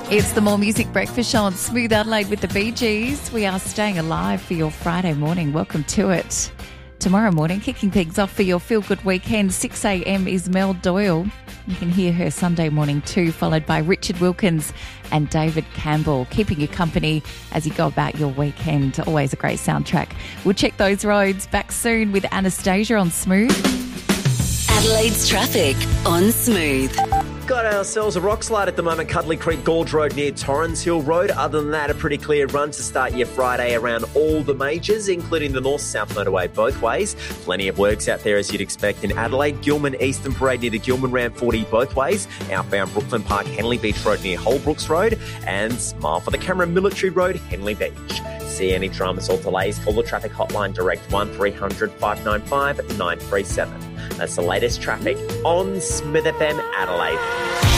It's the More Music Breakfast Show on Smooth Adelaide with the Bee Gees. We are staying alive for your Friday morning. Welcome to it. Tomorrow morning, kicking things off for your feel-good weekend, 6 a.m. is Mel Doyle. You can hear her Sunday morning too, followed by Richard Wilkins and David Campbell, keeping you company as you go about your weekend. Always a great soundtrack. We'll check those roads back soon with Anastasia on Smooth. Adelaide's traffic on Smooth. Got ourselves a rock slide at the moment, Cuddly Creek Gorge Road near Torrens Hill Road. Other than that, a pretty clear run to start your Friday around all the majors, including the north-south motorway both ways. Plenty of works out there as you'd expect in Adelaide. Gilman Eastern Parade near the Gilman Ramp 40 both ways. Outbound Brooklyn Park Henley Beach Road near Holbrooks Road. And Smile for the Camera Military Road, Henley Beach. See any dramas or delays, call the traffic hotline direct 1300 595 937. That's the latest traffic on Smith FM Adelaide.